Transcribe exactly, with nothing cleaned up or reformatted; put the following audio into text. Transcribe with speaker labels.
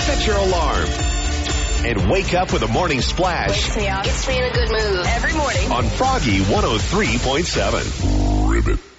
Speaker 1: set your alarm, and wake up with a morning splash.
Speaker 2: Wakes me up. Gets me in a good mood every morning.
Speaker 1: On Froggy one oh three point seven. Ribbit.